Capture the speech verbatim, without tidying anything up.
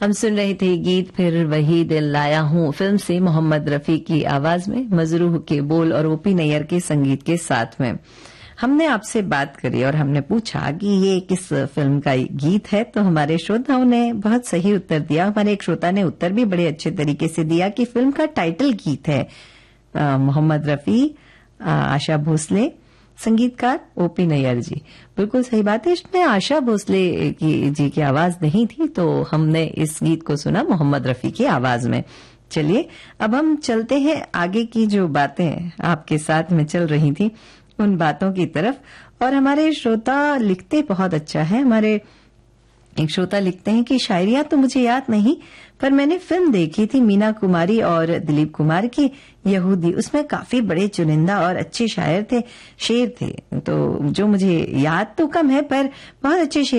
हम सुन रहे थे गीत फिर वही दिल लाया हूं फिल्म से मोहम्मद रफी की आवाज में, मजरूह के बोल और ओपी नैयर के संगीत के साथ में। हमने आपसे बात करी और हमने पूछा कि ये किस फिल्म का गीत है, तो हमारे श्रोताओं ने बहुत सही उत्तर दिया। हमारे एक श्रोता ने उत्तर भी बड़े अच्छे तरीके से दिया कि फिल्म का टाइटल गीत है मोहम्मद रफी, आशा भोसले, संगीतकार ओपी नैयर जी। बिल्कुल सही बात है, इसमें आशा भोसले की जी की आवाज नहीं थी, तो हमने इस गीत को सुना मोहम्मद रफी की आवाज में। चलिए अब हम चलते हैं आगे की जो बातें आपके साथ में चल रही थी उन बातों की तरफ। और हमारे श्रोता लिखते बहुत अच्छा है। हमारे एक श्रोता लिखते हैं कि शायरियां तो मुझे याद नहीं, पर मैंने फिल्म देखी थी मीना कुमारी और दिलीप कुमार की यहूदी। उसमें काफी बड़े चुनिंदा और अच्छे शायर थे, शेर थे, तो जो मुझे याद तो कम है पर बहुत अच्छे शेर